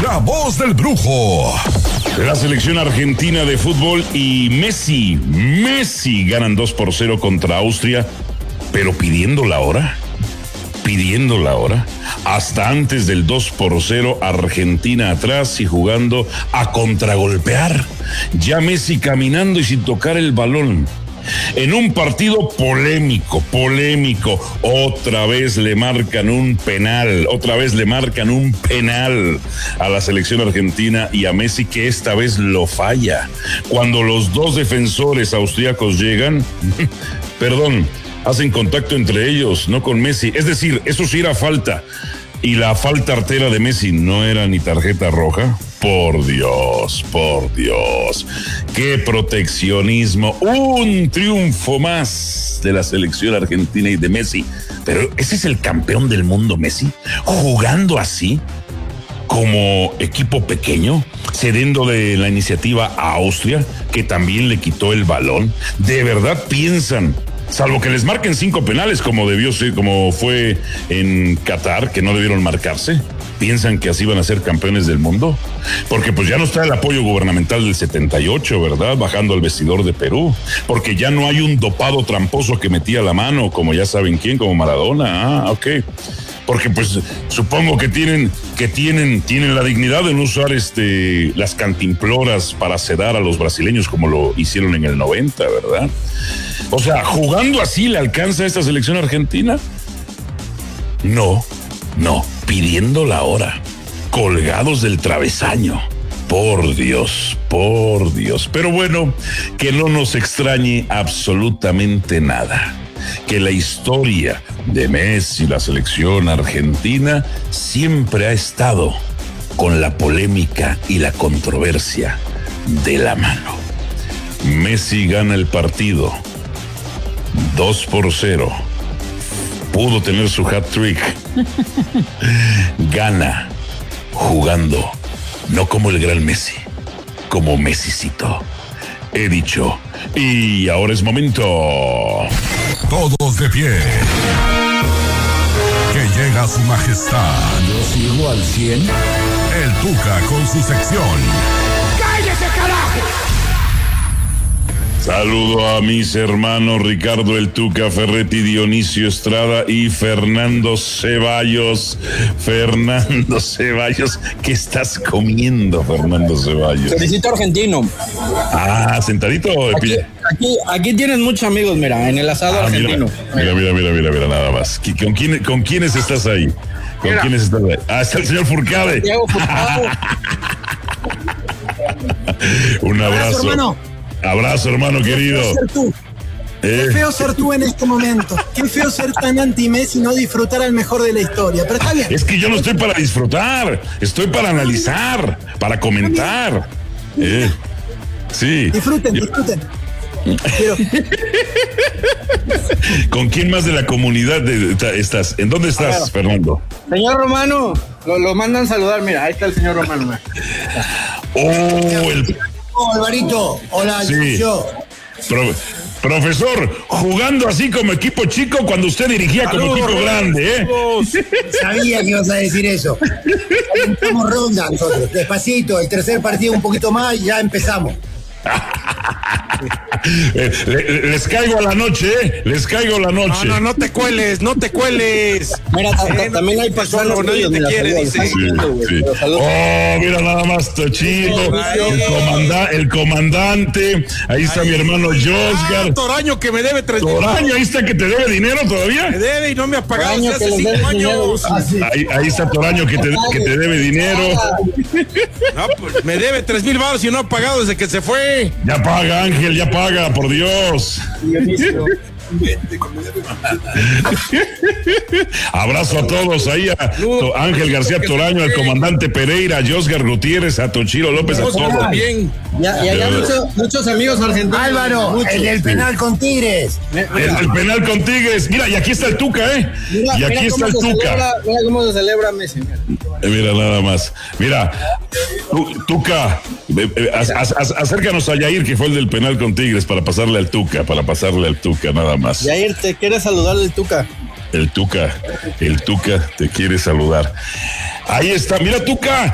La voz del brujo. La selección argentina de fútbol y Messi ganan 2-0 contra Austria, pero pidiendo la hora. Hasta antes del 2-0, Argentina atrás y jugando a contragolpear. Ya Messi caminando y sin tocar el balón. En un partido polémico. Otra vez le marcan un penal a la selección argentina y a Messi, que esta vez lo falla. Cuando los dos defensores austriacos llegan, hacen contacto entre ellos, no con Messi. Es decir, eso sí era falta. Y la falta artera de Messi no era ni tarjeta roja. Por Dios. Qué proteccionismo. Un triunfo más de la selección argentina y de Messi. Pero ese es el campeón del mundo, Messi, jugando así, como equipo pequeño, cediendo de la iniciativa a Austria, que también le quitó el balón. ¿De verdad piensan, salvo que les marquen 5 penales como debió ser, como fue en Qatar, que no debieron marcarse, piensan que así van a ser campeones del mundo? Porque pues ya no está el apoyo gubernamental del 78, ¿verdad? Bajando al vestidor de Perú. Porque ya no hay un dopado tramposo que metía la mano, como ya saben quién, como Maradona. Ok. Porque pues supongo que tienen la dignidad de no usar las cantimploras para sedar a los brasileños como lo hicieron en el 90, ¿verdad? O sea, jugando así le alcanza a esta selección argentina. No, pidiendo la hora, colgados del travesaño. Por Dios. Pero bueno, que no nos extrañe absolutamente nada. Que la historia de Messi y la selección argentina siempre ha estado con la polémica y la controversia de la mano. Messi gana el partido 2-0. Pudo tener su hat-trick. Gana jugando, no como el gran Messi, como Messicito. He dicho, y ahora es momento. Todos de pie. Que llega su majestad. Yo sigo al 100. El Tuca con su sección. ¡Cállese, carajo! Saludo a mis hermanos Ricardo el Tuca Ferretti, Dionisio Estrada y Fernando Ceballos. ¿Qué estás comiendo, Fernando Ceballos? Felicito argentino. Ah, sentadito. Aquí tienes muchos amigos, mira, en el asado argentino. Mira, nada más. ¿Con quiénes estás ahí? ¿Quiénes estás ahí? Ah, está el señor Furcade. Un abrazo. Abrazo, hermano querido. Qué feo ser tú en este momento. Qué feo ser tan anti-Messi y no disfrutar al mejor de la historia. Pero está bien. Es que yo no estoy para disfrutar. Estoy para analizar, para comentar. Sí. Disfruten. Pero... ¿Con quién más de la comunidad estás? ¿En dónde estás, Fernando? Señor Romano, lo mandan saludar. Mira, ahí está el señor Romano. Alvarito, hola, sí. yo. Profesor, jugando así como equipo chico cuando usted dirigía como equipo grande, ¿eh? Sabía que ibas a decir eso. Estamos ronda nosotros, despacito, el tercer partido un poquito más y ya empezamos. Les caigo a la noche, No te cueles. Mira, también hay personas que nadie te quiere, dice. Sí. Oh, mira nada más, Tochito, el comandante, ahí está mi hermano Josgar. Toraño que me debe 3,000. Toraño, ahí está que te debe dinero todavía. Me debe y no me ha pagado desde hace 5 años. Ahí está Toraño que te debe dinero. No, pues, me debe 3,000 baros y no ha pagado desde que se fue. Ya paga, Ángel, ya paga, por Dios. Abrazo a todos ahí, a Ángel García Toraño, al comandante Pereira, a Josgar Gutiérrez, a Tochiro López, a todos. Bien. Y allá muchos amigos argentinos. Álvaro, el del penal con Tigres. El penal con Tigres. Mira, y aquí está el Tuca, ¿eh? Y aquí está el Tuca. Mira cómo se celebra Messi. Mira nada más. Mira, Tuca, acércanos a Yair, que fue el del penal con Tigres, para pasarle al Tuca, nada más. Yair, te quiere saludar el Tuca. El Tuca te quiere saludar. Ahí está, mira, Tuca.